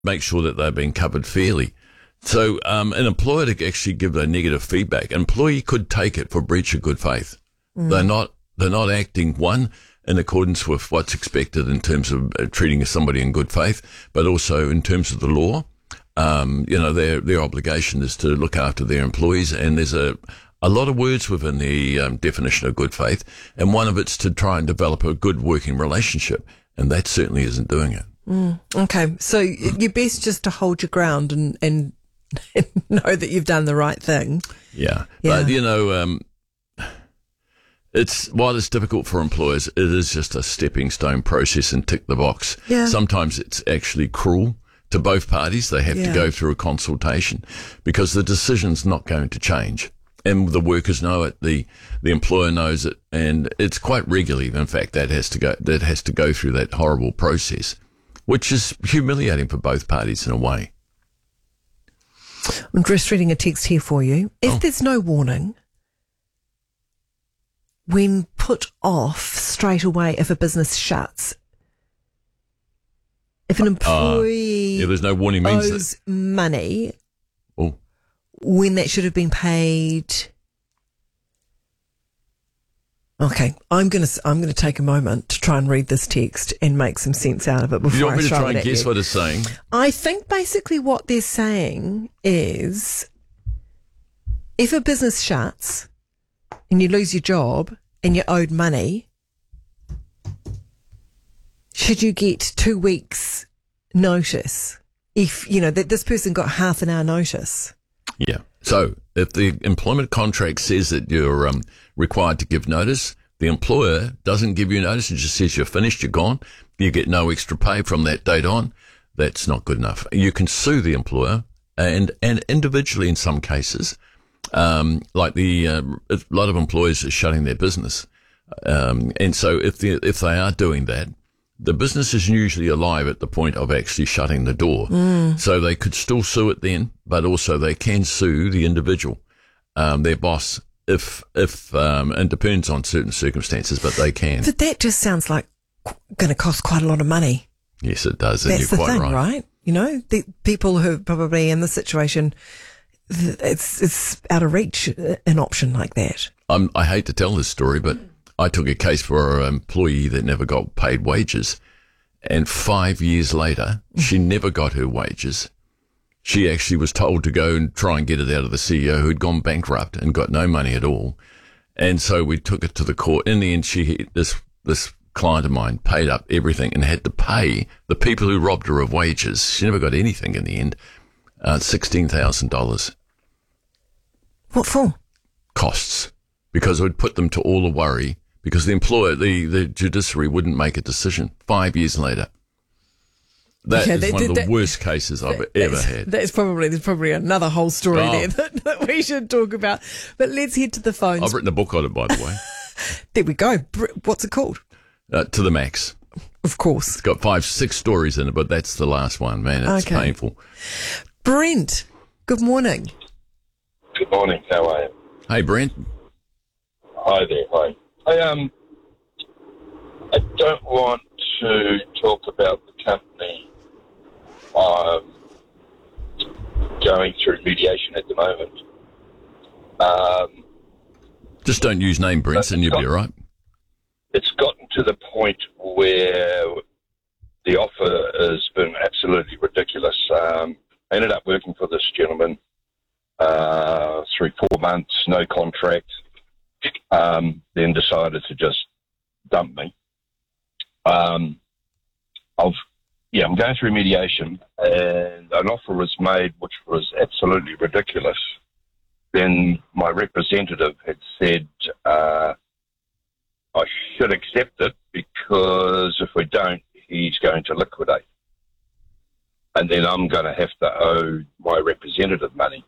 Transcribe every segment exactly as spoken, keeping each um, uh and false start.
make sure that they're being covered fairly. So um, an employer to actually give a negative feedback, an employee could take it for breach of good faith. Mm. They're not they're not acting, one, in accordance with what's expected in terms of uh, treating somebody in good faith, but also in terms of the law. Um, you know, their their obligation is to look after their employees, and there's a a lot of words within the um, definition of good faith, and one of it's to try and develop a good working relationship, and that certainly isn't doing it. Mm, okay, so you're best just to hold your ground and, and know that you've done the right thing. Yeah, yeah. But, you know, um, it's while it's difficult for employers, it is just a stepping stone process and tick the box. Yeah. Sometimes it's actually cruel to both parties. They have yeah. to go through a consultation because the decision's not going to change. And the workers know it, the, the employer knows it, and it's quite regularly, in fact, that has to go, that has to go through that horrible process, which is humiliating for both parties in a way. I'm just reading a text here for you. If oh. there's no warning, when put off straight away if a business shuts, if an employee uh, yeah, there's no warning means owes that money, oh. when that should have been paid. Okay, I'm gonna I'm gonna take a moment to try and read this text and make some sense out of it before you want I me to throw try it and at guess you. what it's saying? I think basically what they're saying is, if a business shuts and you lose your job and you're owed money, should you get two weeks notice if, you know, that this person got half an hour notice? Yeah. So if the employment contract says that you're um, required to give notice, the employer doesn't give you notice and just says you're finished, you're gone, you get no extra pay from that date on, that's not good enough. You can sue the employer and, and individually in some cases, um, like the, uh, a lot of employers are shutting their business. Um, and so if the, if they are doing that, the business is usually alive at the point of actually shutting the door. Mm. So they could still sue it then, but also they can sue the individual, um, their boss, if, if, um, and depends on certain circumstances, but they can. But that just sounds like going to cost quite a lot of money. Yes, it does. And That's you're the quite thing, right. right? You know, the people who are probably in this situation, it's, it's out of reach, an option like that. I'm, I hate to tell this story, but I took a case for an employee that never got paid wages, and five years later, she never got her wages. She actually was told to go and try and get it out of the C E O who had gone bankrupt and got no money at all. And so we took it to the court. In the end, she this this client of mine paid up everything and had to pay the people who robbed her of wages. She never got anything in the end, uh, sixteen thousand dollars. What for? Costs, because it would put them to all the worry. Because the employer, the, the judiciary wouldn't make a decision five years later. That okay, is that, one of the that, worst cases I've that, ever that's, had. That's probably, there's probably another whole story oh. there that, that we should talk about. But let's head to the phones. I've written a book on it, by the way. There we go. What's it called? Uh, to the Max. Of course. It's got five, six stories in it, but that's the last one, man. It's okay. painful. Brent, good morning. Good morning. How are you? Hey, Brent. Hi there. Hi. I, um, I don't want to talk about the company um, going through mediation at the moment. Um, Just don't use name, Brent, and you'll be all right. It's gotten to the point where the offer has been absolutely ridiculous. Um, I ended up working for this gentleman uh, three, four months, no contract, um, then decided to just dump me. Um, I've, yeah, I'm going through mediation, and an offer was made which was absolutely ridiculous. Then my representative had said uh, I should accept it because if we don't, he's going to liquidate. And then I'm going to have to owe my representative money.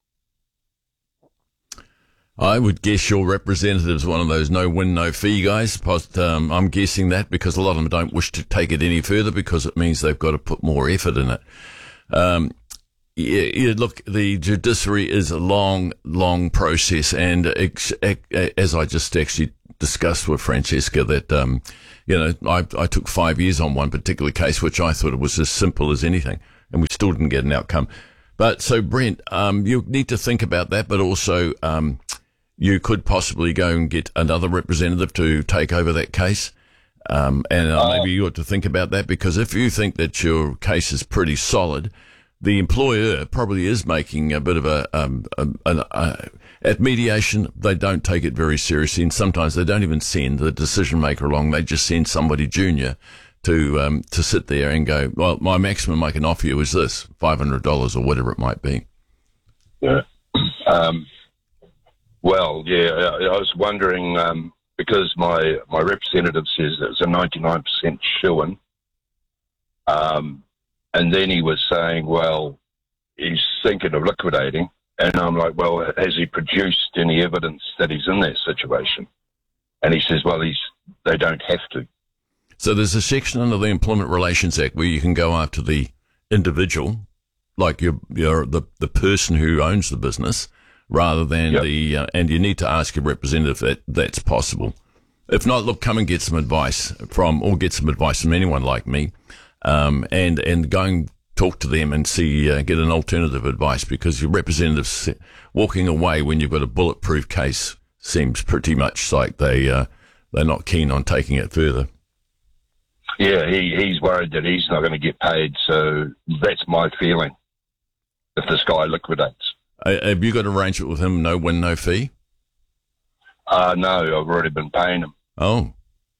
I would guess your representative's one of those no-win, no-fee guys. But, um, I'm guessing that because a lot of them don't wish to take it any further because it means they've got to put more effort in it. Um, yeah, yeah, look, the judiciary is a long, long process, and ex- ex- as I just actually discussed with Francesca, that um, you know, I, I took five years on one particular case, which I thought it was as simple as anything. and we still didn't get an outcome. But so, Brent, um, you need to think about that, but also um, you could possibly go and get another representative to take over that case. Um, and uh, maybe you ought to think about that, because if you think that your case is pretty solid, the employer probably is making a bit of a, um, a, a, a at mediation, they don't take it very seriously, and sometimes they don't even send the decision maker along. They just send somebody junior to um, to sit there and go, well, my maximum I can offer you is this, five hundred dollars or whatever it might be. Yeah. Um, well, yeah, I, I was wondering, um, because my, my representative says that it's a ninety-nine percent shoo-in, um, and then he was saying, well, he's thinking of liquidating. And I'm like, well, has he produced any evidence that he's in that situation? And he says, well, he's they don't have to. So there's a section under the Employment Relations Act where you can go after the individual, like you're, you're the, the person who owns the business, rather than yep. the, uh, and you need to ask your representative that that's possible. If not, look, come and get some advice from, or get some advice from anyone like me, um, and, and go and talk to them and see, uh, get an alternative advice, because your representative walking away when you've got a bulletproof case seems pretty much like they, uh, they're not keen on taking it further. Yeah, he, he's worried that he's not going to get paid, so that's my feeling, if this guy liquidates. Uh, have you got an arrangement with him, no win, no fee? Uh, no, I've already been paying him. Oh.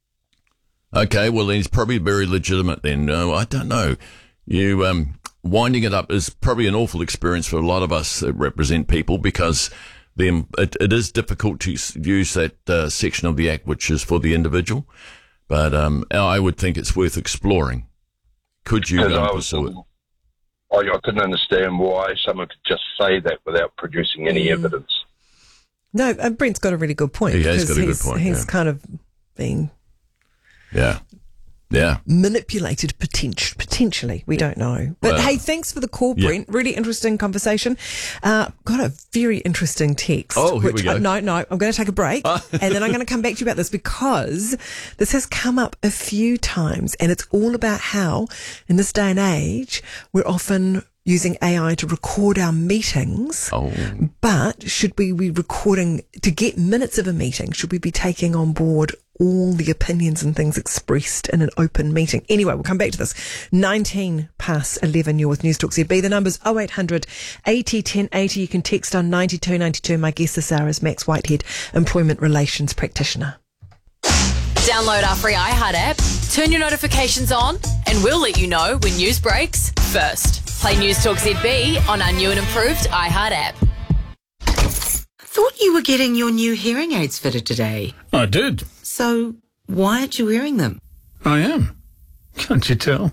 Okay, well, he's probably very legitimate then. No, I don't know. You um, winding it up is probably an awful experience for a lot of us that represent people, because the, it, it is difficult to use that uh, section of the Act which is for the individual. But um, I would think it's worth exploring. Could you go and pursue it? I, I couldn't understand why someone could just say that without producing any mm. evidence. No, uh, Brent's got a really good point. He has got a good point. He's yeah. kind of being yeah, yeah manipulated potent- potentially. We don't know. But well, hey, thanks for the call, yeah. Brent. Really interesting conversation. Uh, got a very interesting text. Oh, here which, we go. Uh, no, no, I'm going to take a break and then I'm going to come back to you about this, because this has come up a few times, and it's all about how in this day and age we're often using A I to record our meetings. Oh. But should we be recording, to get minutes of a meeting, should we be taking on board all the opinions and things expressed in an open meeting? Anyway, we'll come back to this. nineteen past eleven, you're with News Talk Z B. The number's oh eight hundred eighty ten eighty. You can text on ninety-two ninety-two. My guest this hour is Max Whitehead, Employment Relations Practitioner. Download our free iHeart app, turn your notifications on, and we'll let you know when news breaks first. Play News Talk Z B on our new and improved iHeart app. Thought you were getting your new hearing aids fitted today. I did. So why aren't you wearing them? I am. Can't you tell?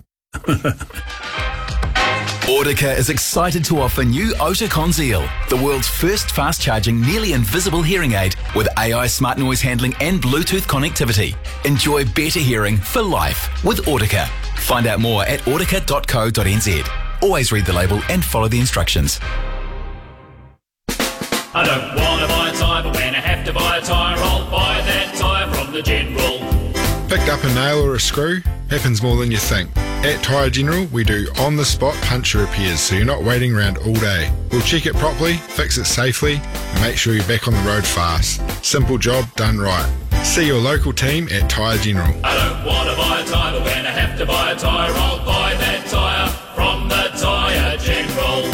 Audica is excited to offer new Oticon Zeal, the world's first fast-charging, nearly invisible hearing aid with A I smart noise handling and Bluetooth connectivity. Enjoy better hearing for life with Audica. Find out more at audica dot co dot n z. Always read the label and follow the instructions. I don't want to buy a tyre, but when I have to buy a tyre, I'll buy that tyre from the General. Picked up a nail or a screw? Happens more than you think. At Tyre General, we do on-the-spot puncture repairs, so you're not waiting around all day. We'll check it properly, fix it safely, and make sure you're back on the road fast. Simple job done right. See your local team at Tyre General. I don't want to buy a tyre, but when I have to buy a tyre, I'll buy that tyre from the Tyre General.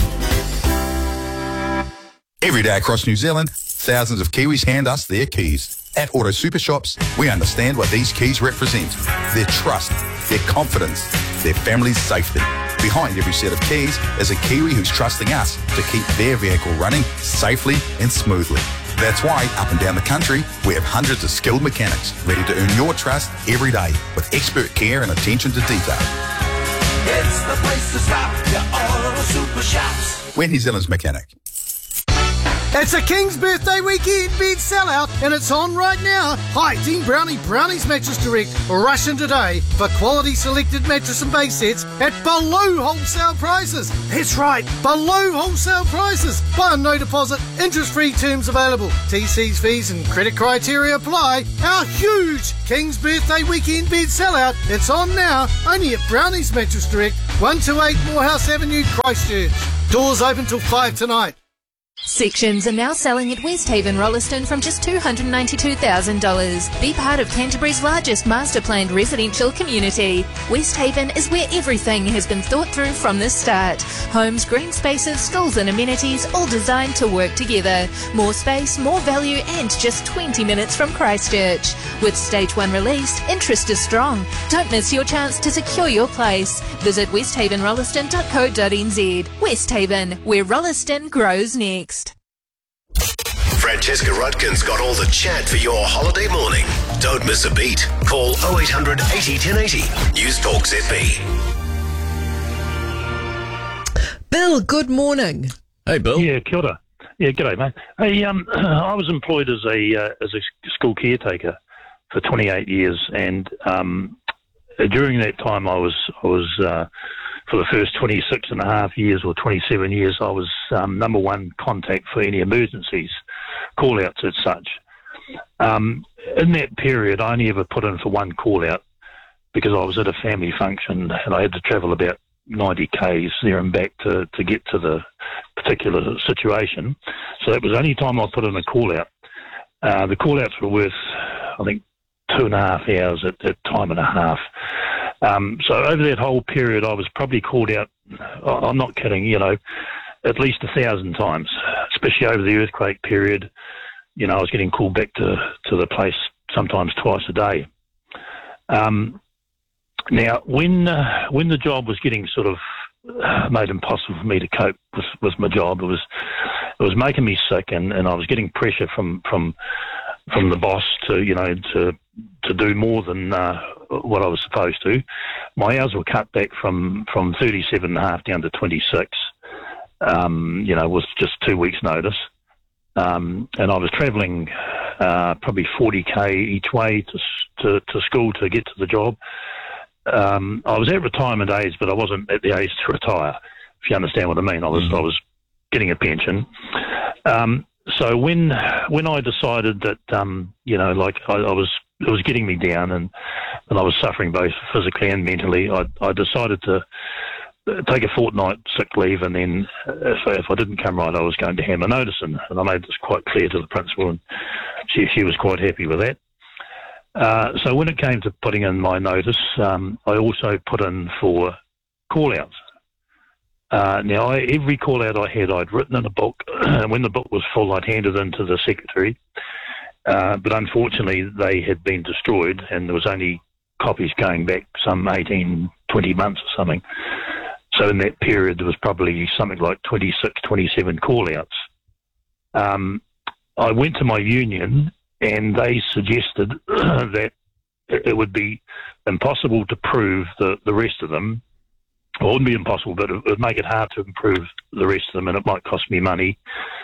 Every day across New Zealand, thousands of Kiwis hand us their keys. At Auto Super Shops, we understand what these keys represent. Their trust, their confidence, their family's safety. Behind every set of keys is a Kiwi who's trusting us to keep their vehicle running safely and smoothly. That's why, up and down the country, we have hundreds of skilled mechanics ready to earn your trust every day with expert care and attention to detail. It's the place to stop, your Auto Super Shops. We're New Zealand's mechanic. It's a King's Birthday Weekend bed sellout, and it's on right now. Hi, Team Brownie, Brownie's Mattress Direct. Rush in today for quality selected mattress and base sets at below wholesale prices. That's right, below wholesale prices. Buy on no deposit, interest-free terms available. T Cs, fees and credit criteria apply. Our huge King's Birthday Weekend bed sellout. It's on now, only at Brownie's Mattress Direct, one two eight Morehouse Avenue, Christchurch. Doors open till five tonight. Sections are now selling at Westhaven Rolleston from just two hundred ninety-two thousand dollars. Be part of Canterbury's largest master-planned residential community. Westhaven is where everything has been thought through from the start. Homes, green spaces, schools and amenities, all designed to work together. More space, more value and just twenty minutes from Christchurch. With Stage one released, interest is strong. Don't miss your chance to secure your place. Visit westhaven rolleston dot co dot n z. Westhaven, where Rolleston grows next. Francesca Rudkin's got all the chat for your holiday morning. Don't miss a beat. Call oh eight hundred eighty ten eighty. News Talk Z B. Bill, good morning. Hey, Bill. Yeah, kia ora. Yeah, g'day, mate. Hey, um, I was employed as a uh, as a school caretaker for twenty-eight years, and um, during that time, I was I was uh, for the first twenty-six and a half years or twenty-seven years, I was um, number one contact for any emergencies, call-outs as such. Um, in that period, I only ever put in for one call-out because I was at a family function and I had to travel about ninety kays there and back to, to get to the particular situation. So that was the only time I put in a call-out. Uh, the call-outs were worth, I think, two and a half hours at, at time and a half. Um, so over that whole period, I was probably called out, I'm not kidding, you know, at least a thousand times, especially over the earthquake period. You know, I was getting called back to, to the place sometimes twice a day. Um, now, when uh, when the job was getting sort of uh, made impossible for me to cope with, with my job, it was it was making me sick, and, and I was getting pressure from from from the boss to, you know, to to do more than uh, what I was supposed to. My hours were cut back from, from thirty-seven and a half down to twenty-six, um, you know, with just two weeks' notice. Um, and I was travelling uh, probably forty k each way to, to to school to get to the job. Um, I was at retirement age, but I wasn't at the age to retire, if you understand what I mean. I was mm-hmm. I was getting a pension. Um, so when when I decided that, um, you know, like I, I was, it was getting me down and, and I was suffering both physically and mentally, I, I decided to take a fortnight sick leave, and then if, if I didn't come right, I was going to hand my notice in. And I made this quite clear to the principal, and she, she was quite happy with that. Uh, so when it came to putting in my notice, um, I also put in for call-outs. Uh, now, I, every call-out I had, I'd written in a book, and when the book was full, I'd hand it in to the secretary. Uh, but unfortunately, they had been destroyed, and there was only copies going back some eighteen, twenty months or something. So in that period, there was probably something like twenty-six, twenty-seven call-outs. Um, I went to my union, and they suggested that it would be impossible to prove the, the rest of them. Well, it wouldn't be impossible, but it would make it hard to improve the rest of them, and it might cost me money.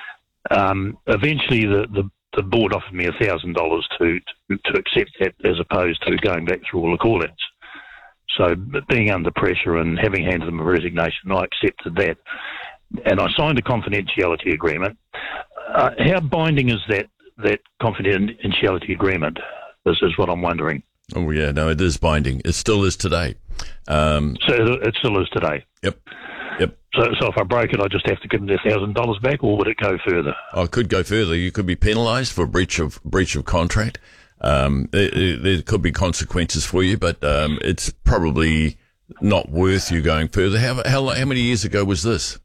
Um, eventually, the, the, the board offered me one thousand dollars to, to, to accept that, as opposed to going back through all the call-outs. So being under pressure and having handed them a resignation, I accepted that. And I signed a confidentiality agreement. Uh, how binding is that, that confidentiality agreement? This is what I'm wondering. Oh, yeah, no, it is binding. It still is today. Um, so it still is today? Yep. Yep. So, so if I break it, I just have to give them their one thousand dollars back, or would it go further? Oh, it could go further. You could be penalised for breach of breach of contract. Um, it, it, there could be consequences for you, but um, it's probably not worth you going further. How, how, how many years ago was this?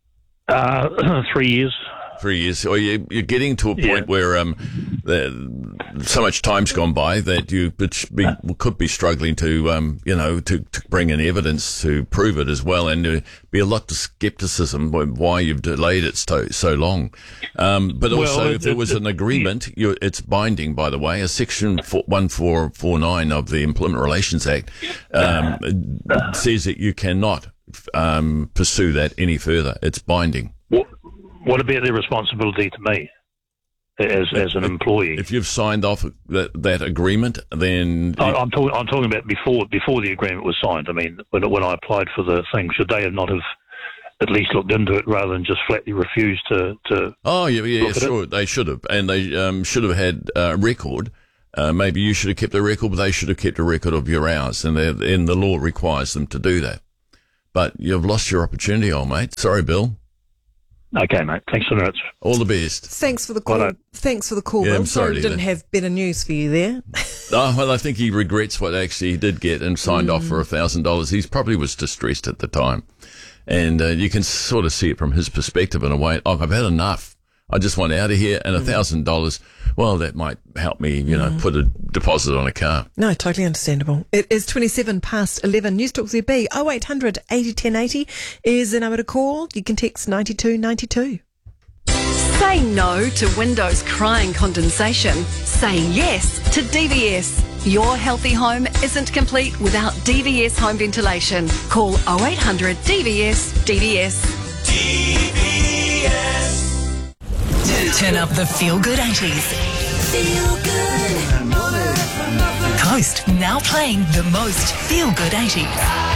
Uh, three years. Three years. So you, you're getting to a point yeah. where um, the, so much time's gone by that you be, could be struggling to, um, you know, to, to bring in evidence to prove it as well, and there be a lot of scepticism why you've delayed it so, so long. Um, but also, well, it, if there was it, an agreement, you, it's binding, by the way. A Section one four four nine of the Employment Relations Act um, says that you cannot um, pursue that any further. It's binding. What? What about their responsibility to me as as an employee? If you've signed off that that agreement, then I, I'm talking. I'm talking about before before the agreement was signed. I mean, when when I applied for the thing, should they have not have at least looked into it rather than just flatly refused to to? Oh yeah, yeah, sure. It? They should have, and they um, should have had a record. Uh, maybe you should have kept a record, but they should have kept a record of your hours, and and the law requires them to do that. but you've lost your opportunity, old mate. Sorry, Bill. Okay, mate. Thanks so much. All the best. Thanks for the call. Righto. Thanks for the call, Yeah, Bill. I'm sorry we to didn't hear have better news for you there. Oh, well, I think he regrets what actually he did get and signed off for a thousand dollars. He probably was distressed at the time. And uh, you can sort of see it from his perspective in a way. Oh, I've had enough. I just want out of here. And a thousand dollars, well, that might help me, you know, put a deposit on a car. No, totally understandable. It is twenty-seven past eleven. News Talk Z B oh eight hundred eighty ten eighty is the number to call. You can text ninety-two ninety-two. Say no to windows crying condensation. Say yes to D V S. Your healthy home isn't complete without D V S home ventilation. Call oh eight hundred D V S D V S. D V S. Turn up the feel-good eighties. Feel good. Coast now playing the most feel-good eighties.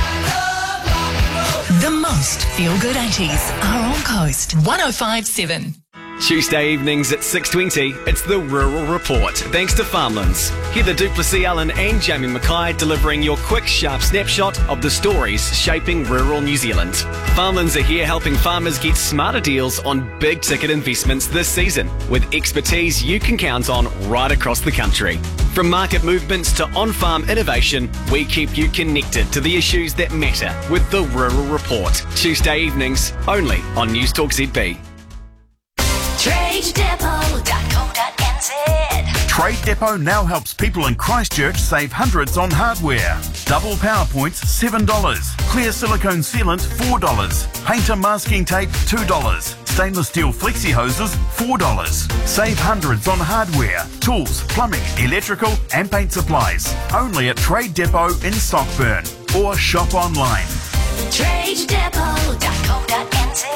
The most feel-good eighties are on Coast one oh five point seven. Tuesday evenings at six twenty, it's the Rural Report, thanks to Farmlands. Heather Duplessis Allen and Jamie Mackay delivering your quick, sharp snapshot of the stories shaping rural New Zealand. Farmlands are here helping farmers get smarter deals on big-ticket investments this season, with expertise you can count on right across the country. From market movements to on-farm innovation, we keep you connected to the issues that matter with the Rural Report. Tuesday evenings, only on News Talk Z B. trade depot dot co dot n z. Trade Depot now helps people in Christchurch save hundreds on hardware. Double power points, seven dollars. Clear silicone sealant, four dollars. Painter masking tape, two dollars. Stainless steel flexi hoses, four dollars. Save hundreds on hardware, tools, plumbing, electrical and paint supplies. Only at Trade Depot in Stockburn. Or shop online. trade depot dot co dot n z.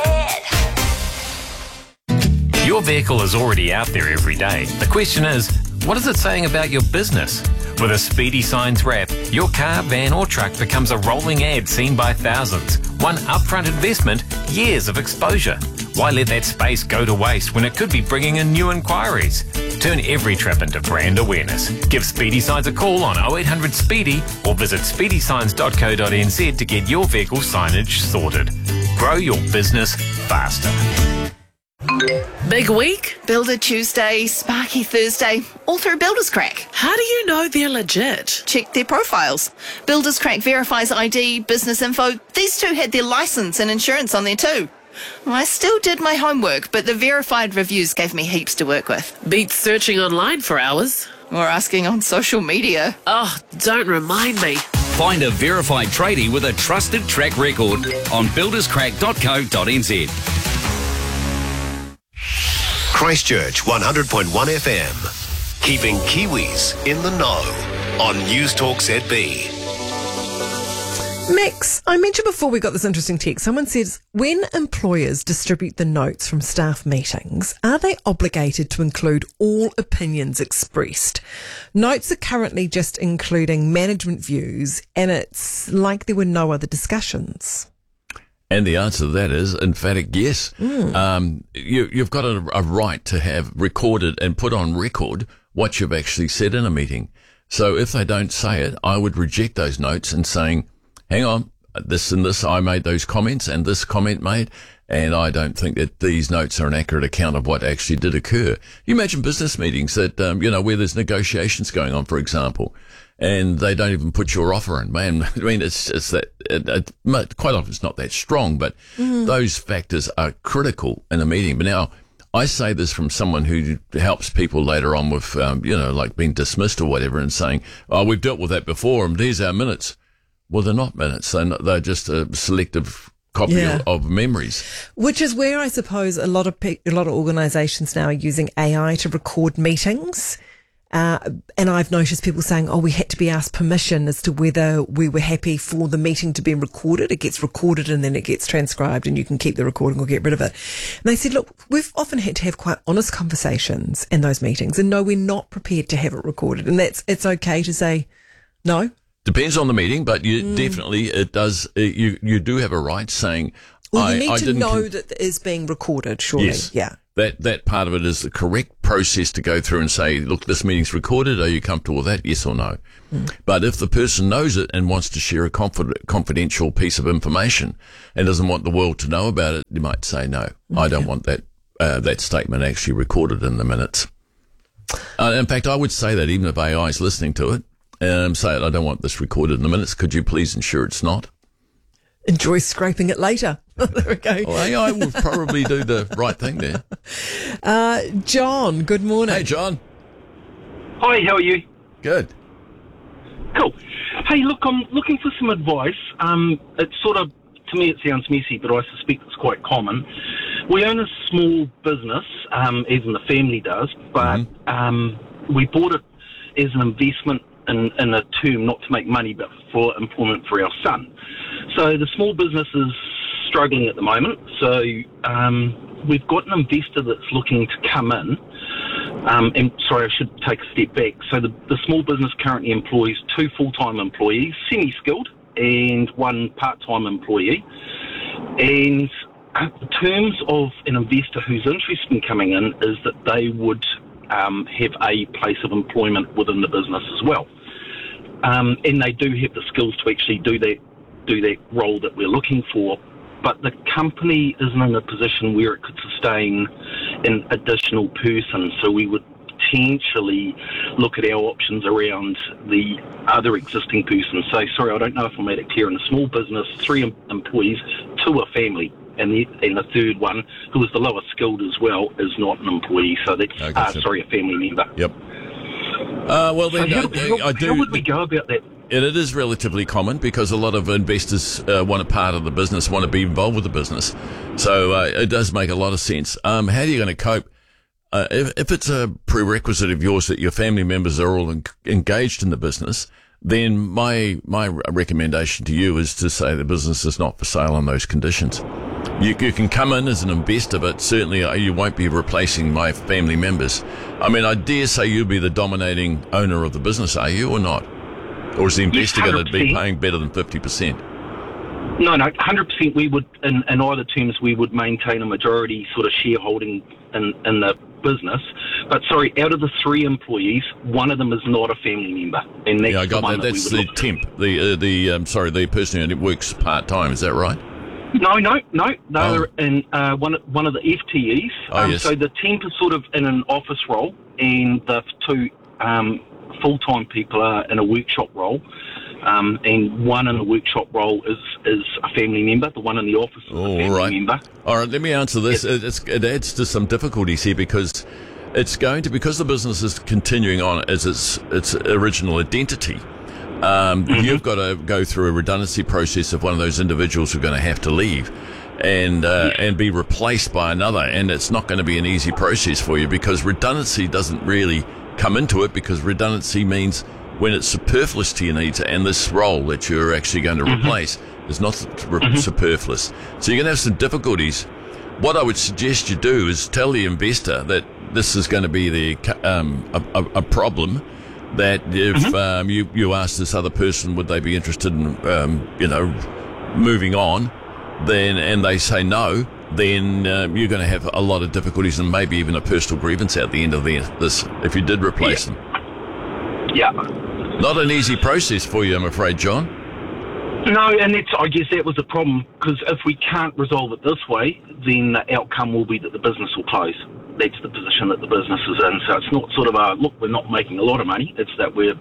Your vehicle is already out there every day. The question is, what is it saying about your business? With a Speedy Signs wrap, your car, van or truck becomes a rolling ad seen by thousands. One upfront investment, years of exposure. Why let that space go to waste when it could be bringing in new inquiries? Turn every trip into brand awareness. Give Speedy Signs a call on oh eight hundred Speedy or visit speedy signs dot co dot n z to get your vehicle signage sorted. Grow your business faster. Big week, Builder Tuesday, Sparky Thursday, all through Builders Crack. How do you know they're legit? Check their profiles. Builders Crack verifies I D, business info. These two had their license and insurance on there too. I still did my homework, but the verified reviews gave me heaps to work with. Beats searching online for hours. Or asking on social media. Oh, don't remind me. Find a verified tradie with a trusted track record on builders crack dot co dot n z. Christchurch one hundred point one F M. Keeping Kiwis in the know on News Talk Z B. Max, I mentioned before we got this interesting text. Someone says, when employers distribute the notes from staff meetings, are they obligated to include all opinions expressed? Notes are currently just including management views, and it's like there were no other discussions. And the answer to that is emphatic yes. Mm. Um, you, you've got a, a right to have recorded and put on record what you've actually said in a meeting. So if they don't say it, I would reject those notes and saying, hang on, this and this, I made those comments and this comment made, and I don't think that these notes are an accurate account of what actually did occur. You imagine business meetings that, um, you know, where there's negotiations going on, for example, and they don't even put your offer in. Man, I mean, it's, it's that, it, it, quite often it's not that strong, but mm. those factors are critical in a meeting. But now, I say this from someone who helps people later on with, um, you know, like being dismissed or whatever and saying, oh, we've dealt with that before and there's our minutes. Well, they're not minutes. They're, not, they're just a selective copy yeah. of, of memories. Which is where I suppose a lot of pe- a lot of organisations now are using A I to record meetings. Uh, and I've noticed people saying, oh, we had to be asked permission as to whether we were happy for the meeting to be recorded. It gets recorded and then it gets transcribed and you can keep the recording or get rid of it. And they said, look, we've often had to have quite honest conversations in those meetings. And no, we're not prepared to have it recorded. And that's it's okay to say no. Depends on the meeting, but you Mm. definitely, it does, uh, you, you do have a right saying, Well, I, you need I to didn't know con- that it is being recorded, surely. Yes. Yeah. that, that part of it is the correct process to go through and say, look, this meeting's recorded. Are you comfortable with that? Yes or no? Mm. But if the person knows it and wants to share a confid- confidential piece of information and doesn't want the world to know about it, you might say, no, okay. I don't want that, uh, that statement actually recorded in the minutes. Uh, in fact, I would say that even if A I is listening to it, um, say, I don't want this recorded in the minutes. Could you please ensure it's not? Enjoy scraping it later. There we go. Well, A I will probably do the right thing there. Uh, John, good morning. Hey, John. Hi, how are you? Good. Cool. Hey, look, I'm looking for some advice. Um, it's sort of, to me, it sounds messy, but I suspect it's quite common. We own a small business, um, as in the family does, but mm-hmm. um, we bought it as an investment in, in a term not to make money, but for employment for our son. So the small business is struggling at the moment. So um, we've got an investor that's looking to come in. Um, and sorry, I should take a step back. So the, the small business currently employs two full-time employees, semi-skilled, and one part-time employee. And in terms of an investor who's interested in coming in is that they would um, have a place of employment within the business as well. Um, and they do have the skills to actually do that do that role that we're looking for, but the company isn't in a position where it could sustain an additional person, so we would potentially look at our options around the other existing person. So, sorry, I don't know if I made it clear. In a small business, three em- employees, two are family, and the, and the third one, who is the lowest skilled as well, is not an employee, so that's, I uh, sorry, a family member. Yep. Uh, well, then, so how, I, how, I do... How would we go about that? And it is relatively common because a lot of investors uh, want a part of the business, want to be involved with the business. So uh, it does make a lot of sense. Um, how are you going to cope? Uh, if, if it's a prerequisite of yours that your family members are all en- engaged in the business, then my my recommendation to you is to say the business is not for sale on those conditions. You, you can come in as an investor, but certainly you won't be replacing my family members. I mean, I dare say you'll be the dominating owner of the business, are you, or not? Or is the investor Yes, going to be paying better than fifty percent? No, no, one hundred percent we would, in, in either terms, we would maintain a majority sort of shareholding in, in the business. But sorry, out of the three employees, one of them is not a family member. And that's yeah, I got the one that. that That's we the would temp, the, uh, the um, sorry, the person who works part-time, is that right? No, no, no. They're Oh. in uh, one, one of the F T Es. Oh, um, yes. So the temp is sort of in an office role, and the two um, full-time people are in a workshop role. Um, and one in the workshop role is, is a family member. The one in the office is Oh, a family all right. member. All right, let me answer this. It, it's, it adds to some difficulties here because it's going to, because the business is continuing on as its, its original identity, um, Mm-hmm. you've got to go through a redundancy process of one of those individuals who are going to have to leave and uh, and be replaced by another. And it's not going to be an easy process for you because redundancy doesn't really come into it because redundancy means when it's superfluous to your needs, and this role that you're actually going to Mm-hmm. replace is not re- superfluous. So you're going to have some difficulties. What I would suggest you do is tell the investor that this is going to be the um, a, a, a problem, that if Mm-hmm. um, you, you ask this other person, would they be interested in, um, you know, moving on, then and they say no, then um, you're going to have a lot of difficulties and maybe even a personal grievance at the end of the, this if you did replace Yeah. them. Yeah. Not an easy process for you, I'm afraid, John. No, and that's, I guess that was the problem, because if we can't resolve it this way, then the outcome will be that the business will close. That's the position that the business is in. So it's not sort of a, look, we're not making a lot of money. It's that we're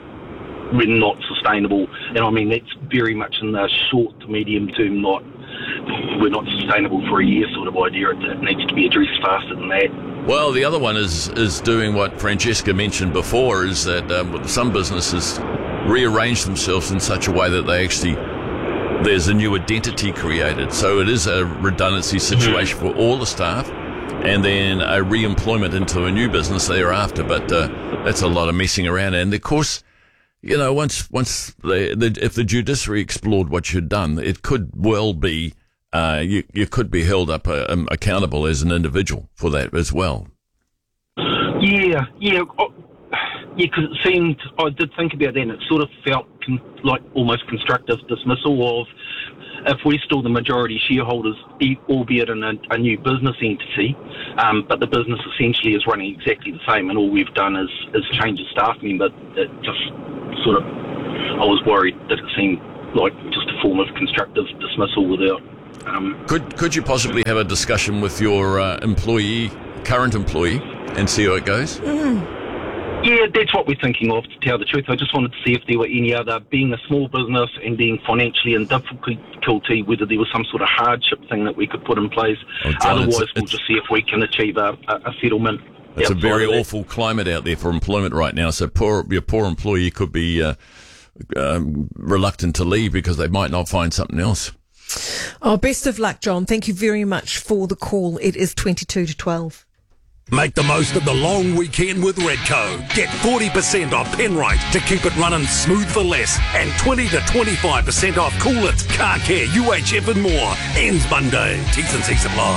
we're not sustainable. And I mean, that's very much in the short to medium term, not, we're not sustainable for a year sort of idea. It, it needs to be addressed faster than that. Well, the other one is is doing what Francesca mentioned before, is that um, some businesses rearrange themselves in such a way that they actually, there's a new identity created. So it is a redundancy situation for all the staff and then a re-employment into a new business thereafter. But uh, that's a lot of messing around. And of course, you know, once once the, the, if the judiciary explored what you'd done, it could well be uh, you you could be held up uh, um, accountable as an individual for that as well. Yeah, yeah. yeah, because it seemed, I did think about that, and it sort of felt con- like almost constructive dismissal of, if we're still the majority shareholders, e- albeit in a, a new business entity, um, but the business essentially is running exactly the same, and all we've done is, is change a staff member, it just sort of, I was worried that it seemed like just a form of constructive dismissal without... Um, could could you possibly have a discussion with your uh, employee, current employee, and see how it goes? Mm. Yeah, that's what we're thinking of, to tell the truth. I just wanted to see if there were any other, being a small business and being financially in difficulty, whether there was some sort of hardship thing that we could put in place. Oh, John, Otherwise, it's, we'll it's, just see if we can achieve a, a, a settlement. It's a very that. awful climate out there for employment right now, so poor, your poor employee could be uh, um, reluctant to leave because they might not find something else. Oh, best of luck, John. Thank you very much for the call. It is twenty-two to twelve. Make the most of the long weekend with Redco. Get forty percent off Penrite to keep it running smooth for less, and twenty to twenty-five percent off Coolant, Car Care, U H F and more. Ends Monday. T's and C's apply.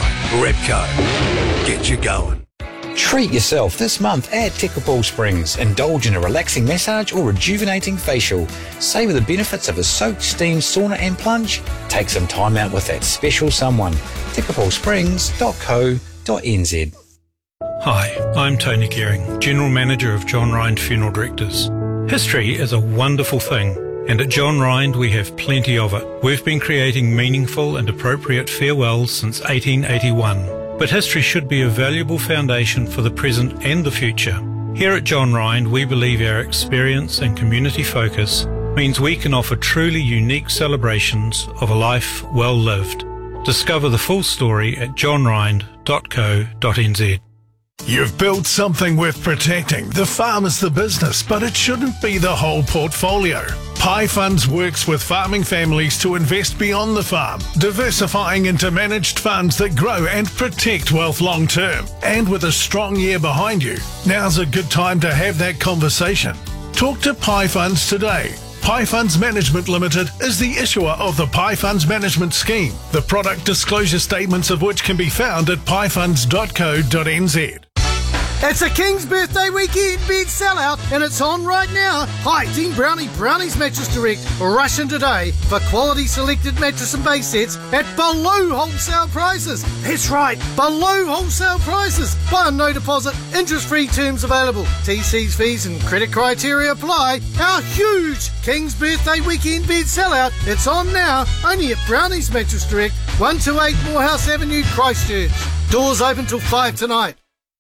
Redco. Get you going. Treat yourself this month at Tekapau Springs. Indulge in a relaxing massage or rejuvenating facial. Savor the benefits of a soak, steam, sauna and plunge. Take some time out with that special someone. tekapau springs dot co dot n z. Hi, I'm Tony Gearing, General Manager of John Rind Funeral Directors. History is a wonderful thing, and at John Rind we have plenty of it. We've been creating meaningful and appropriate farewells since eighteen eighty-one. But history should be a valuable foundation for the present and the future. Here at John Rind, we believe our experience and community focus means we can offer truly unique celebrations of a life well lived. Discover the full story at john rind dot co dot n z. You've built something worth protecting. The farm is the business, but it shouldn't be the whole portfolio. Pi Funds works with farming families to invest beyond the farm, diversifying into managed funds that grow and protect wealth long term. And with a strong year behind you, now's a good time to have that conversation. Talk to Pi Funds today. Pi Funds Management Limited is the issuer of the Pi Funds Management Scheme, the product disclosure statements of which can be found at pi funds dot co dot n z. It's a King's Birthday Weekend bed sellout, and it's on right now. Hi, Team Brownie, Brownie's Mattress Direct. Rush in today for quality selected mattress and base sets at below wholesale prices. That's right, below wholesale prices. Buy on no deposit, interest-free terms available. T Cs, fees and credit criteria apply. Our huge King's Birthday Weekend bed sellout. It's on now, only at Brownie's Mattress Direct, one two eight Morehouse Avenue, Christchurch. Doors open till five tonight.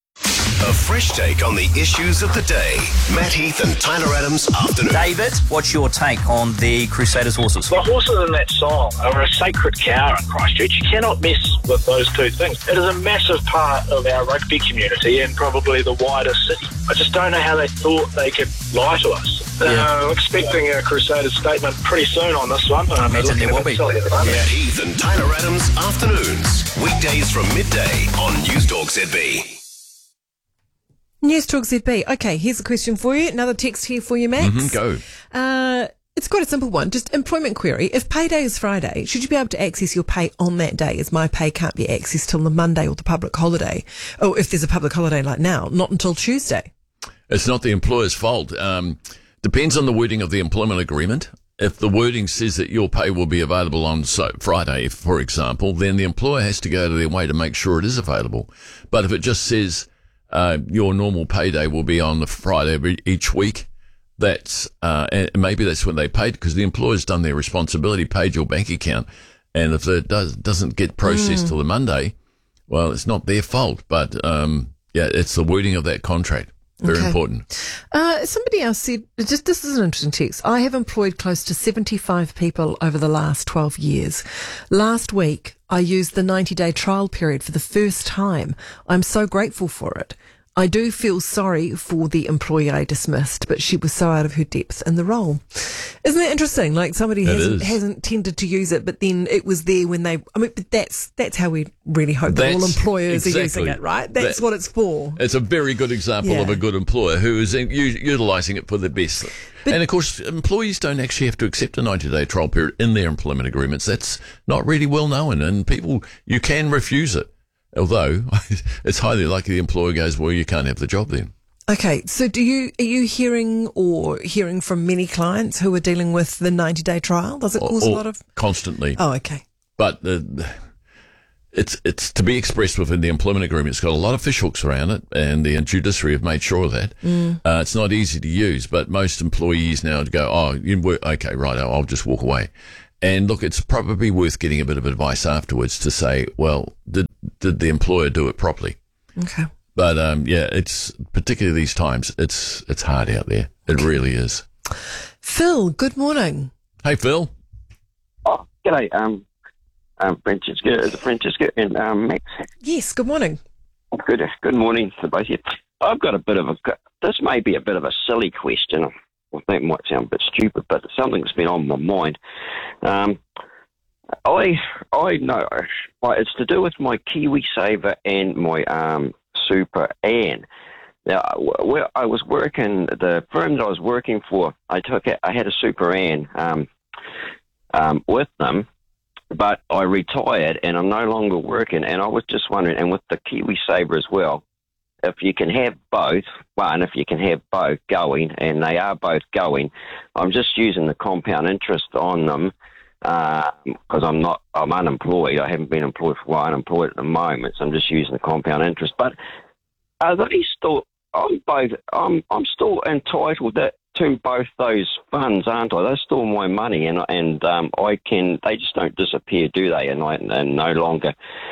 A fresh take on the issues of the day. Matt Heath and Tyler Adams afternoon. David, what's your take on the Crusaders horses? The horses in that song are a sacred cow in Christchurch. You cannot mess with those two things. It is a massive part of our rugby community and probably the wider city. I just don't know how they thought they could lie to us. Yeah. Uh, I'm expecting a Crusaders statement pretty soon on this one. I imagine there will be. Matt Heath and Tyler Adams afternoons. Weekdays from midday on Newstalk Z B. Newstalk Z B. Okay, here's a question for you. Another text here for you, Max. Mm-hmm, go. Uh, it's quite a simple one. Just employment query. If payday is Friday, should you be able to access your pay on that day, as my pay can't be accessed till the Monday or the public holiday? Or if there's a public holiday like now, not until Tuesday. It's not the employer's fault. Um, depends on the wording of the employment agreement. If the wording says that your pay will be available on so, Friday, for example, then the employer has to go to their way to make sure it is available. But if it just says Uh, your normal payday will be on the Friday of each week, that's, uh, and maybe that's when they paid, because the employer's done their responsibility, paid your bank account. And if it does, doesn't get processed mm. till the Monday, well, it's not their fault. But, um, yeah, it's the wording of that contract. Very okay. important. Uh, somebody else said, just this is an interesting text. I have employed close to seventy-five people over the last twelve years. Last week, I used the ninety-day trial period for the first time. I'm so grateful for it. I do feel sorry for the employee I dismissed, but she was so out of her depth in the role. Isn't that interesting? Like somebody It hasn't, is. hasn't tended to use it, but then it was there when they, I mean, but that's, that's how we really hope that all That's employers exactly, are using it, right? That's that- what it's for. It's a very good example Yeah. of a good employer who is u- utilising it for the best. But- and of course, employees don't actually have to accept a ninety-day trial period in their employment agreements. That's not really well known, and people, you can refuse it. Although it's highly likely the employer goes, well, you can't have the job then. Okay, so do you are you hearing or hearing from many clients who are dealing with the ninety-day trial? Does it Or- cause a or lot of... constantly. Oh, okay. But the, it's it's to be expressed within the employment agreement. It's got a lot of fishhooks around it, and the judiciary have made sure of that. Mm. Uh, it's not easy to use, but most employees now go, oh, you work, okay, right, I'll just walk away. And look, it's probably worth getting a bit of advice afterwards to say, well, did did the employer do it properly? Okay. But um, yeah, it's particularly these times. It's it's hard out there. It really is. Phil, good morning. Hey, Phil. Oh, g'day, um, um, Francesca, is it Francesca and um, Max? Yes, good morning. Good, good morning to both of you. I've got a bit of a, this may be a bit of a silly question. I think it might sound a bit stupid, but it's something that's been on my mind. Um, I I know, it's to do with my KiwiSaver and my um, Super Ann. Now, where I was working, the firm that I was working for, I took it, I had a Super Ann um, um, with them, but I retired and I'm no longer working. And I was just wondering, and with the KiwiSaver as well, if you can have both, one, if you can have both going, and they are both going, I'm just using the compound interest on them because I'm not, I'm unemployed. I haven't been employed for a while, unemployed at the moment, so I'm just using the compound interest. But are they still, I'm both, I'm, I'm still entitled to, to both those funds, aren't I? They're still my money, and and um, I can, they just don't disappear, do they? And I and no longer,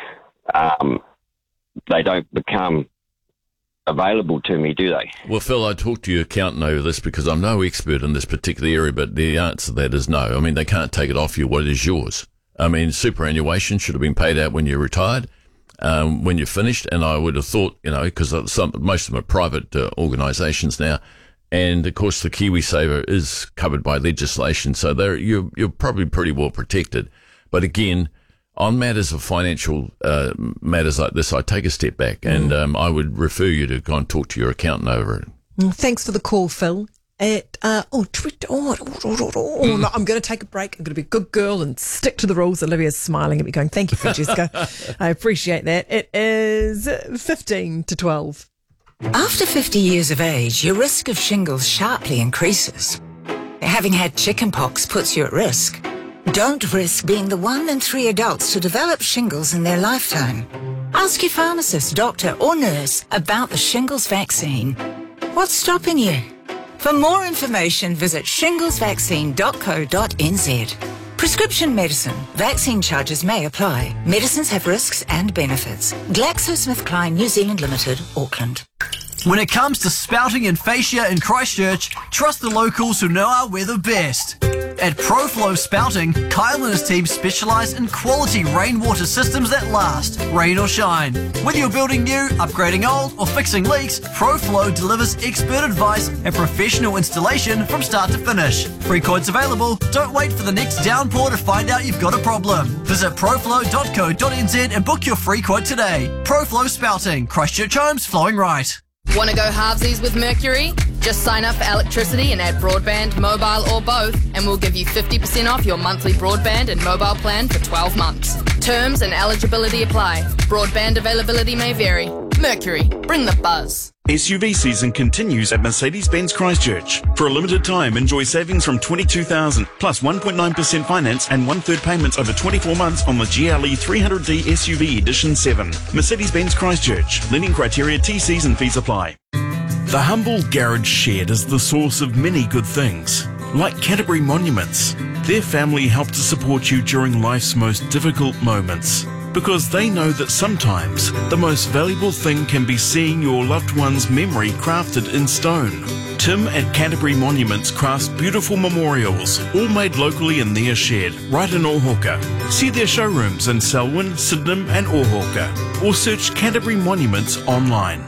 um, they don't become available to me, do they? Well, Phil, I talked to your accountant over this because I'm no expert in this particular area, but the answer to that is no. I mean, they can't take it off you. What is yours? I mean, superannuation should have been paid out when you're retired, um, when you're finished, and I would have thought, you know, because some most of them are private uh, organisations now, and of course the KiwiSaver is covered by legislation, so they're, you're you're probably pretty well protected. But again, on matters of financial uh, matters like this, I take a step back, mm. and um, I would refer you to go and talk to your accountant over it. Mm, thanks for the call, Phil. At, uh, oh, Twitter, oh, oh, oh, oh, oh no, I'm going to take a break. I'm going to be a good girl and stick to the rules. Olivia's smiling at me going, thank you, Francesca. I appreciate that. It is fifteen to twelve. After fifty years of age, your risk of shingles sharply increases. Having had chickenpox puts you at risk. Don't risk being the one in three adults to develop shingles in their lifetime. Ask your pharmacist, doctor or nurse about the shingles vaccine. What's stopping you? For more information, visit shingles vaccine dot co dot n z. Prescription medicine. Vaccine charges may apply. Medicines have risks and benefits. GlaxoSmithKline New Zealand Limited, Auckland. When it comes to spouting and fascia in Christchurch, trust the locals who know our weather best. At ProFlow Spouting, Kyle and his team specialise in quality rainwater systems that last, rain or shine. Whether you're building new, upgrading old, or fixing leaks, ProFlow delivers expert advice and professional installation from start to finish. Free quotes available. Don't wait for the next downpour to find out you've got a problem. Visit proflow dot co dot n z and book your free quote today. ProFlow Spouting, Christchurch homes flowing right. Want to go halvesies with Mercury? Just sign up for electricity and add broadband, mobile or both, and we'll give you fifty percent off your monthly broadband and mobile plan for twelve months. Terms and eligibility apply. Broadband availability may vary. Mercury, bring the buzz. S U V season continues at Mercedes-Benz Christchurch. For a limited time, enjoy savings from twenty-two thousand dollars plus one point nine percent finance and one-third payments over twenty-four months on the G L E three hundred D S U V Edition seven. Mercedes-Benz Christchurch. Lending criteria, T Cs and fees apply. The humble garage shed is the source of many good things, like Canterbury Monuments. Their family help to support you during life's most difficult moments, because they know that sometimes the most valuable thing can be seeing your loved one's memory crafted in stone. Tim at Canterbury Monuments crafts beautiful memorials, all made locally in their shed, right in Ohauka. See their showrooms in Selwyn, Sydenham and Ohauka, or search Canterbury Monuments online.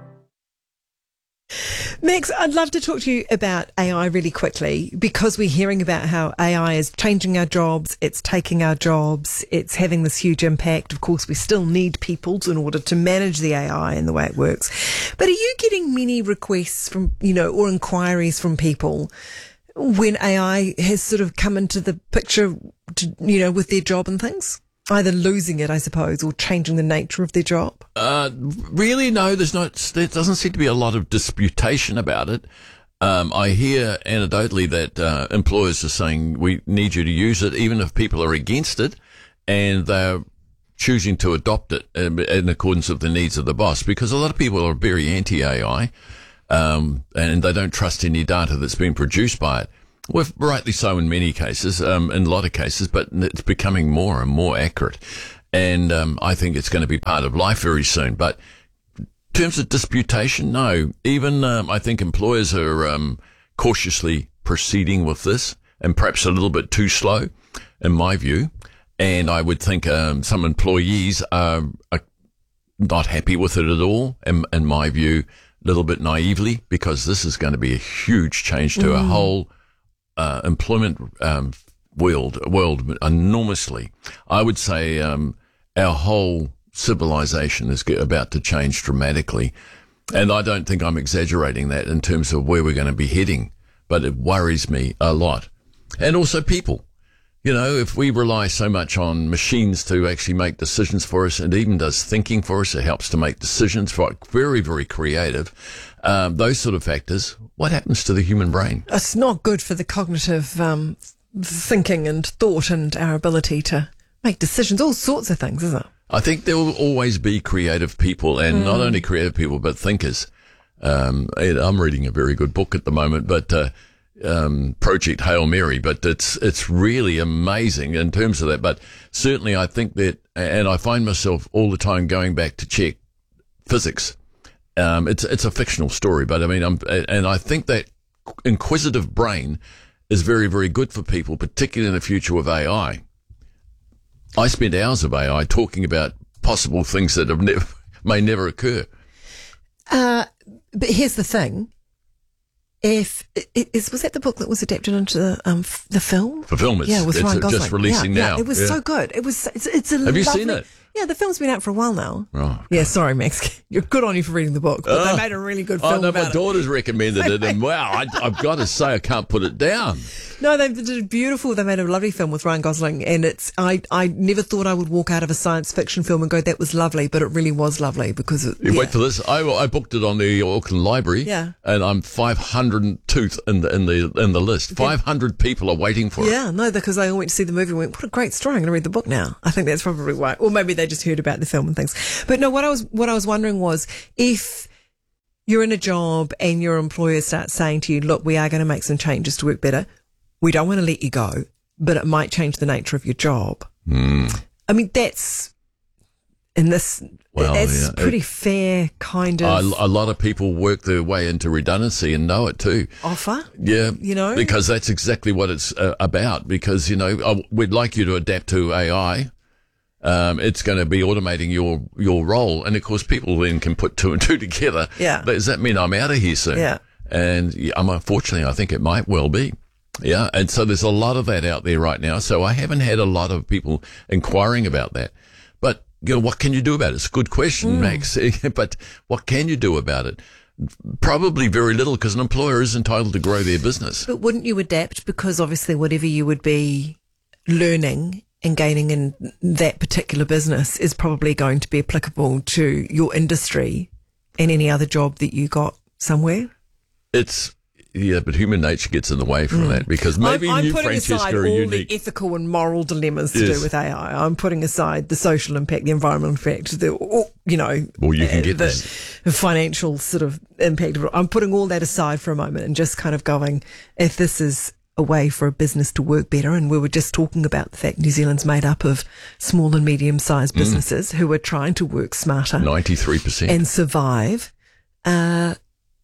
Max, I'd love to talk to you about A I really quickly, because we're hearing about how A I is changing our jobs, it's taking our jobs, it's having this huge impact. Of course, we still need people in order to manage the A I and the way it works. But are you getting many requests from, you know, or inquiries from people when A I has sort of come into the picture, to, you know, with their job and things? either losing it, I suppose, or changing the nature of their job? Uh, really, no, there's not, there doesn't seem to be a lot of disputation about it. Um, I hear anecdotally that uh, employers are saying we need you to use it, even if people are against it, and they're choosing to adopt it in, in accordance with the needs of the boss, because a lot of people are very anti-A I, um, and they don't trust any data that's been produced by it. Well, rightly so in many cases, um, in a lot of cases, but it's becoming more and more accurate. And um, I think it's going to be part of life very soon. But in terms of disputation, no. Even um, I think employers are um, cautiously proceeding with this, and perhaps a little bit too slow, in my view. And I would think um, some employees are, are not happy with it at all, in, in my view, a little bit naively, because this is going to be a huge change to Mm. our whole uh, employment um, world, world enormously. I would say um, our whole civilization is get, about to change dramatically. And I don't think I'm exaggerating that in terms of where we're going to be heading, but it worries me a lot. And also people. You know, if we rely so much on machines to actually make decisions for us, and even does thinking for us, it helps to make decisions, for very, very creative, um, those sort of factors, what happens to the human brain? It's not good for the cognitive um, thinking and thought and our ability to make decisions, all sorts of things, isn't it? I think there will always be creative people, and Mm. not only creative people, but thinkers. Um, and I'm reading a very good book at the moment, but uh, um, Project Hail Mary, but it's it's really amazing in terms of that. But certainly I think that, and I find myself all the time going back to check physics. Um, it's it's a fictional story, but I mean, I'm, and I think that inquisitive brain is very, very good for people, particularly in the future with A I. I spent hours of A I talking about possible things that have never, may never occur. Uh, but here's the thing. If it, is was that the book that was adapted into the um f- the film? For film, it's, yeah, with it's Ryan uh, Gosling. just releasing yeah, now. Yeah, it was Yeah. so good. It was. It's, it's a. Have you lovely, seen it? Yeah, the film's been out for a while now. Right. Yeah, sorry, Max. You're good on you for reading the book, but Oh. they made a really good Oh, film no, about my it. daughter's recommended it, and wow, I, I've got to say, I can't put it down. No, they did a beautiful. They made a lovely film with Ryan Gosling, and it's. I I never thought I would walk out of a science fiction film and go, "That was lovely," but it really was lovely because it. You yeah. wait for this. I, I booked it on the Auckland Library, Yeah. and I'm five hundred tooth in the in the in the list. five hundred people are waiting for it. Yeah, no, because they all went to see the movie and went, what a great story, I'm going to read the book now. I think that's probably why. Or maybe they just heard about the film and things. But no, what I was, what I was wondering was if you're in a job and your employer starts saying to you, look, we are going to make some changes to work better. We don't want to let you go, but it might change the nature of your job. Mm. I mean, that's, in this, Well, that's yeah. pretty fair kind of A, a lot of people work their way into redundancy and know it too. offer. Yeah, You know? because that's exactly what it's uh, about. Because you know, uh, we'd like you to adapt to A I. Um, it's going to be automating your your role, and of course, people then can put two and two together. Yeah. Does that mean I'm out of here soon? Yeah. And yeah, um, unfortunately, I think it might well be. Yeah, and so there's a lot of that out there right now. So I haven't had a lot of people inquiring about that. But you know, what can you do about it? It's a good question, Mm. Max. But what can you do about it? Probably very little, because an employer is entitled to grow their business. But wouldn't you adapt? Because obviously whatever you would be learning and gaining in that particular business is probably going to be applicable to your industry and any other job that you got somewhere. It's, yeah, but human nature gets in the way from that, because maybe I'm, I'm you, putting Francesca, aside are all unique. the ethical and moral dilemmas to Yes. do with A I. I'm putting aside the social impact, the environmental impact, the or, you know, Well, you can uh, get the, this. the financial sort of impact. I'm putting all that aside for a moment and just kind of going, if this is a way for a business to work better, and we were just talking about the fact New Zealand's made up of small and medium-sized Mm. businesses who are trying to work smarter ninety-three percent. and survive. Uh,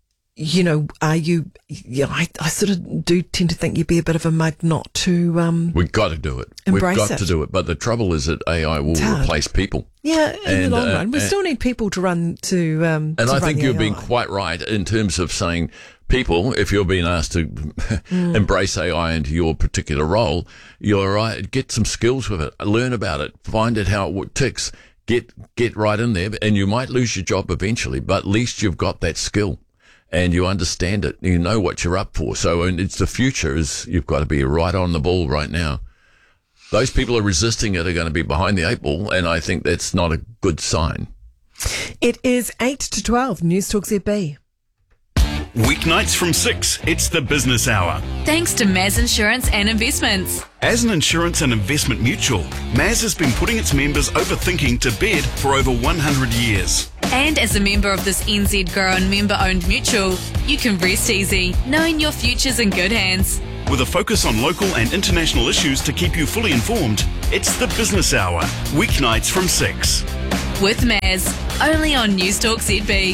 you know, are you, you know, I, I sort of do tend to think you'd be a bit of a mug not to, um, We've got to do it. Embrace We've got it. to do it. But the trouble is that A I will It's hard. replace people. yeah, in And, the long uh, run. We and- still need people to run, to, um, And to I run think the you've A I. been quite right in terms of saying people, if you're being asked to Mm. embrace A I into your particular role, you're right. Get some skills with it. Learn about it. Find out how it wo- ticks. Get, get right in there. And you might lose your job eventually, but at least you've got that skill and you understand it. You know what you're up for. So and it's the future is you've got to be right on the ball right now. those people who are resisting it are going to be behind the eight ball, and I think that's not a good sign. It is eight to twelve, News Talk Z B. Weeknights from six, it's the business hour. Thanks to Maz Insurance and Investments. As an insurance and investment mutual, Maz has been putting its members overthinking to bed for over one hundred years. And as a member of this N Z-grown member-owned mutual, you can rest easy, knowing your future's in good hands. With a focus on local and international issues to keep you fully informed, it's the business hour, weeknights from six. With Maz, only on News Talk Z B.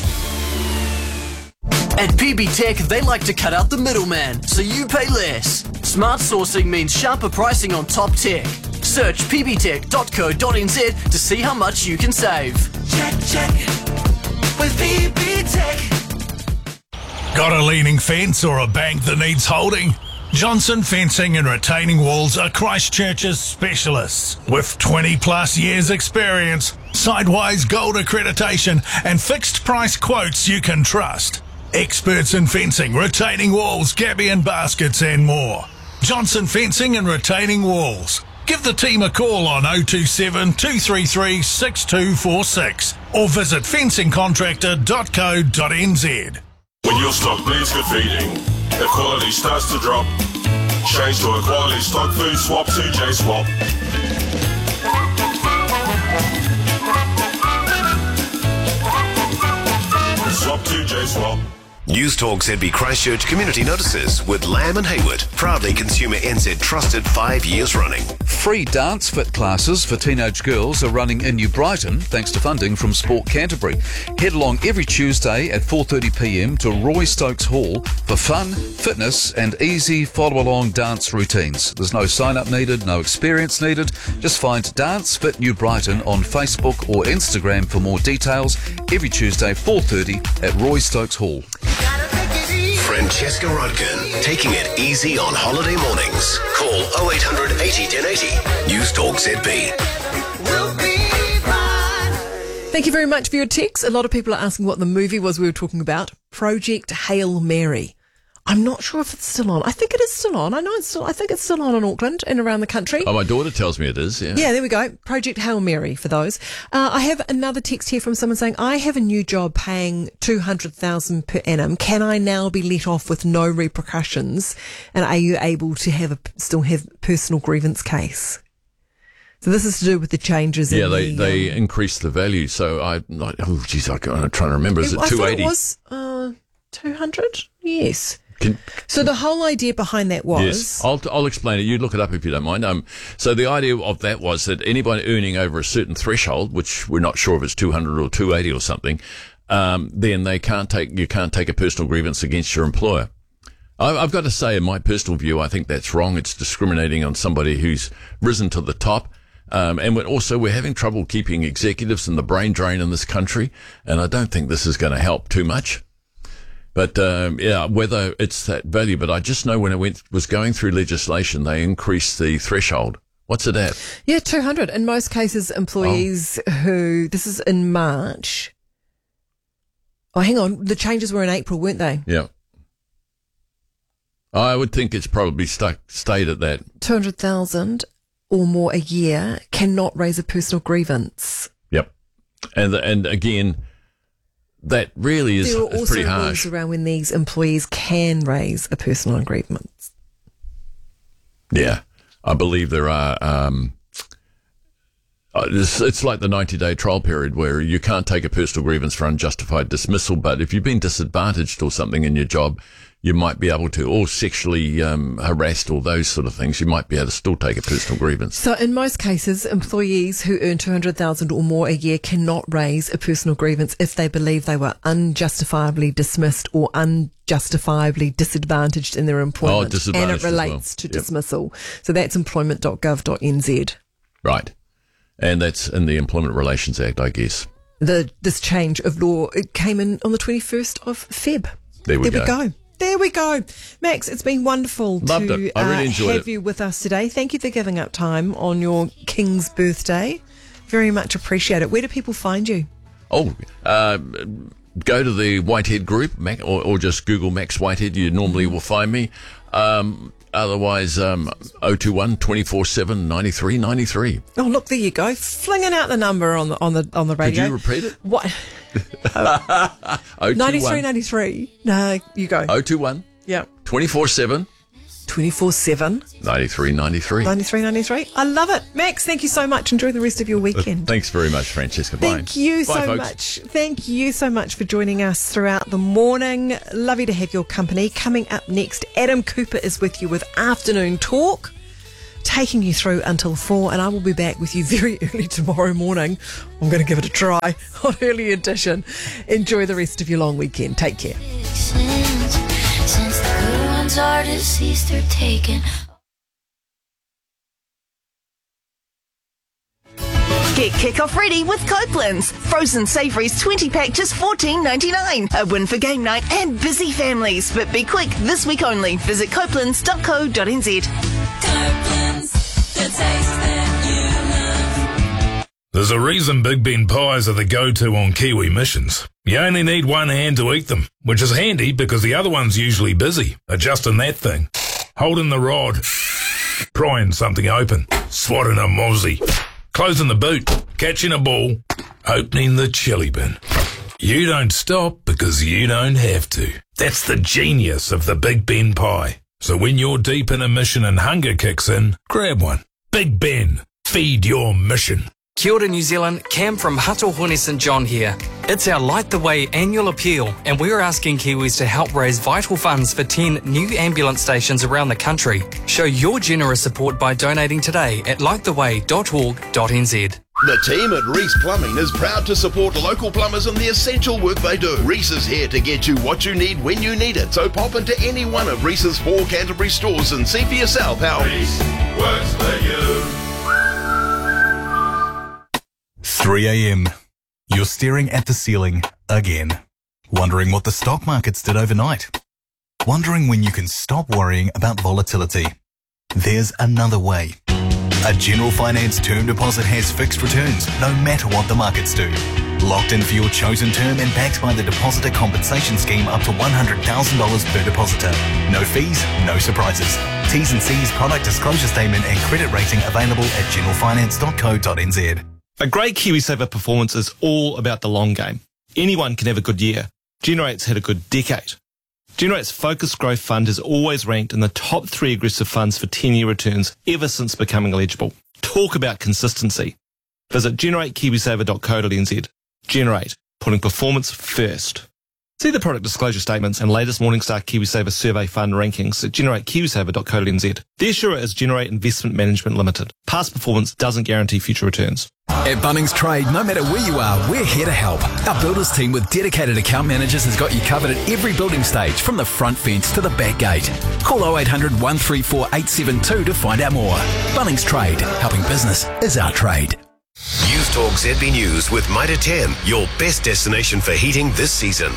At P B Tech, they like to cut out the middleman, so you pay less. Smart sourcing means sharper pricing on top tech. Search p b tech dot co dot n z to see how much you can save. Check, check, with P B Tech. Got a leaning fence or a bank that needs holding? Johnson Fencing and Retaining Walls are Christchurch's specialists. With twenty plus years experience, Sidewise Gold accreditation and fixed price quotes you can trust. Experts in fencing, retaining walls, gabion and baskets and more. Johnson Fencing and Retaining Walls. Give the team a call on oh two seven, two three three, six two four six or visit fencing contractor dot co dot n z. When your stock needs good feeding, if quality starts to drop, change to a quality stock food swap to J Swap. Swap to J Swap. News Talk Z B Christchurch Community Notices with Lamb and Hayward, proudly Consumer N Z trusted five years running. Free dance fit classes for teenage girls are running in New Brighton thanks to funding from Sport Canterbury. Head along every Tuesday at four thirty p m to Roy Stokes Hall for fun, fitness and easy follow-along dance routines. There's no sign-up needed, no experience needed. Just find Dance Fit New Brighton on Facebook or Instagram for more details. Every Tuesday four thirty at Roy Stokes Hall. Francesca Rudkin, taking it easy on holiday mornings. Call oh eight hundred eighty ten eighty. News Talk Z B. Thank you very much for your text. A lot of people are asking what the movie was we were talking about. Project Hail Mary. I'm not sure if it's still on. I think it is still on. I know it's still, I think it's still on in Auckland and around the country. Oh, my daughter tells me it is, yeah. Yeah, there we go. Project Hail Mary for those. Uh, I have another text here from someone saying, I have a new job paying two hundred thousand dollars per annum. Can I now be let off with no repercussions? And are you able to have a, still have personal grievance case? So this is to do with the changes yeah, in they, the... they um, increased the value. So I, like, oh, geez, I'm trying to remember. Is it, I two eighty? thought it was uh, two hundred? Yes. Can, so the whole idea behind that was... Yes, I'll, I'll explain it. You look it up if you don't mind. Um, so the idea of that was that anybody earning over a certain threshold, which we're not sure if it's two hundred or two eighty or something, um, then they can't take, you can't take a personal grievance against your employer. I, I've got to say, in my personal view, I think that's wrong. It's discriminating on somebody who's risen to the top. Um, and we're also, we're having trouble keeping executives in the brain drain in this country. And I don't think this is going to help too much. But, um, yeah, whether it's that value, but I just know when it went, was going through legislation, they increased the threshold. What's it at? Yeah, two hundred. In most cases, employees oh. who, this is in March. Oh, hang on. The changes were in April, weren't they? Yeah. I would think it's probably stuck, stayed at that. two hundred thousand or more a year cannot raise a personal grievance. Yep. And, and again, that really is, there are is also pretty harsh. rules around when these employees can raise a personal grievance. Yeah, I believe there are. Um, it's, it's like the ninety-day trial period where you can't take a personal grievance for unjustified dismissal, but if you've been disadvantaged or something in your job, you might be able to, or sexually um, harassed or those sort of things, you might be able to still take a personal grievance. So in most cases, employees who earn two hundred thousand dollars or more a year cannot raise a personal grievance if they believe they were unjustifiably dismissed or unjustifiably disadvantaged in their employment. Oh, disadvantaged and it relates as well. to Yep. dismissal. So that's employment dot gov dot n z. Right. And that's in the Employment Relations Act, I guess. The This change of law, it came in on the twenty-first of February. There we there go. we go. There we go. Max, it's been wonderful Loved to it. I really uh, enjoyed have it. you with us today. Thank you for giving up time on your King's birthday. Very much appreciate it. Where do people find you? Oh, uh, go to the Whitehead group, Mac, or, or just Google Max Whitehead. You normally will find me. Um, Otherwise, um, oh two one, two four seven, nine three nine three. Oh, look, there you go. Flinging out the number on the on the on the radio. Could you repeat it? What? oh ninety-three ninety-three. No, you go. oh two one. Yeah. two four seven. twenty-four seven. ninety-three ninety-three. ninety-three ninety-three. I love it. Max, thank you so much. Enjoy the rest of your weekend. Thanks very much, Francesca. Bye. Thank you Bye, so folks. much. Thank you so much for joining us throughout the morning. Lovely to have your company. Coming up next, Adam Cooper is with you with Afternoon Talk, taking you through until four, and I will be back with you very early tomorrow morning. I'm going to give it a try on Early Edition. Enjoy the rest of your long weekend. Take care. Since the good ones are deceased, they're taken. Get kick-off ready with Copeland's. Frozen savouries twenty pack just fourteen ninety-nine. A win for game night and busy families. But be quick, this week only. Visit copelands dot co dot n z. Copeland's, the taste that you love. There's a reason Big Ben pies are the go-to on Kiwi missions. You only need one hand to eat them, which is handy because the other one's usually busy, adjusting that thing, holding the rod, prying something open, swatting a mozzie, closing the boot, catching a ball, opening the chili bin. You don't stop because you don't have to. That's the genius of the Big Ben pie. So when you're deep in a mission and hunger kicks in, grab one. Big Ben, feed your mission. Kia ora, New Zealand. Cam from Hatohone St John here. It's our Light the Way annual appeal, and we're asking Kiwis to help raise vital funds for ten new ambulance stations around the country. Show your generous support by donating today at light the way dot org dot n z. The team at Reese Plumbing is proud to support local plumbers in the essential work they do. Reese is here to get you what you need when you need it. So pop into any one of Reese's four Canterbury stores and see for yourself how Reese works for you. three a.m. You're staring at the ceiling again. Wondering what the stock markets did overnight. Wondering when you can stop worrying about volatility. There's another way. A General Finance term deposit has fixed returns no matter what the markets do. Locked in for your chosen term and backed by the Depositor Compensation Scheme up to one hundred thousand dollars per depositor. No fees, no surprises. T's and C's, product disclosure statement and credit rating available at general finance dot co dot n z. A great KiwiSaver performance is all about the long game. Anyone can have a good year. Generate's had a good decade. Generate's Focused Growth Fund has always ranked in the top three aggressive funds for ten-year returns ever since becoming eligible. Talk about consistency. Visit generate kiwisaver dot co dot n z. Generate, putting performance first. See the product disclosure statements and latest Morningstar KiwiSaver survey fund rankings at generate kiwisaver dot co dot n z. The issuer is Generate Investment Management Limited. Past performance doesn't guarantee future returns. At Bunnings Trade, no matter where you are, we're here to help. Our builders team with dedicated account managers has got you covered at every building stage, from the front fence to the back gate. Call oh eight hundred, one three four, eight seven two to find out more. Bunnings Trade, helping business is our trade. News Talk Z B News with Mitre ten, your best destination for heating this season.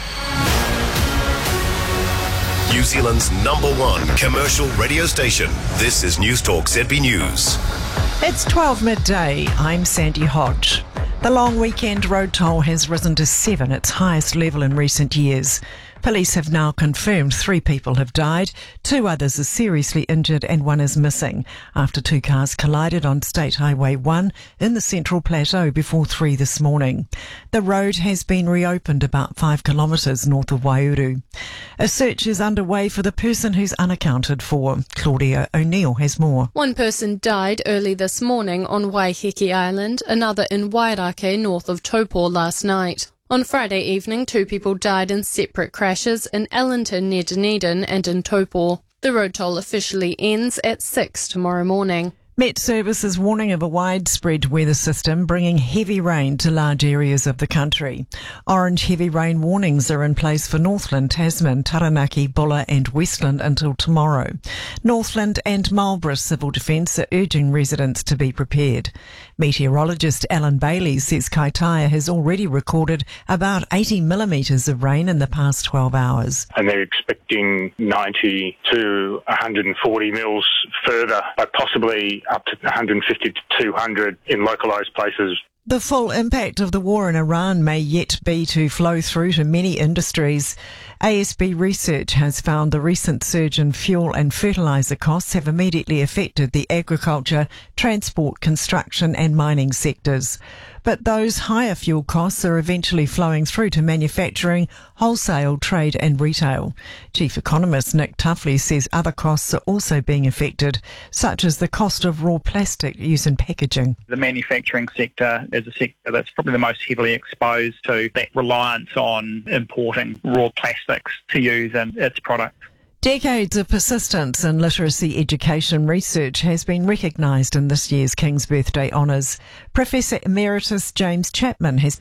New Zealand's number one commercial radio station. This is News Talk Z B News. It's twelve midday. I'm Sandy Hodge. The long weekend road toll has risen to seven, its highest level in recent years. Police have now confirmed three people have died, two others are seriously injured and one is missing after two cars collided on State Highway one in the Central Plateau before three this morning. The road has been reopened about five kilometres north of Waiouru. A search is underway for the person who's unaccounted for. Claudia O'Neill has more. One person died early this morning on Waiheke Island, another in Wairake north of Taupo last night. On Friday evening, two people died in separate crashes in Ellington near Dunedin and in Taupo. The road toll officially ends at six tomorrow morning. Met Service is warning of a widespread weather system bringing heavy rain to large areas of the country. Orange heavy rain warnings are in place for Northland, Tasman, Taranaki, Bulla and Westland until tomorrow. Northland and Marlborough Civil Defence are urging residents to be prepared. Meteorologist Alan Bailey says Kaitaia has already recorded about eighty millimetres of rain in the past twelve hours. And they're expecting ninety to one hundred forty mils further, but possibly up to one hundred fifty to two hundred in localised places The full impact of the war in Iran may yet be to flow through to many industries. A S B Research has found the recent surge in fuel and fertiliser costs have immediately affected the agriculture, transport, construction and mining sectors. But those higher fuel costs are eventually flowing through to manufacturing, wholesale, trade and retail. Chief Economist Nick Tuffley says other costs are also being affected, such as the cost of raw plastic used in packaging. The manufacturing sector is a sector that's probably the most heavily exposed to that reliance on importing raw plastics to use in its products. Decades of persistence in literacy education research has been recognised in this year's King's Birthday Honours. Professor Emeritus James Chapman has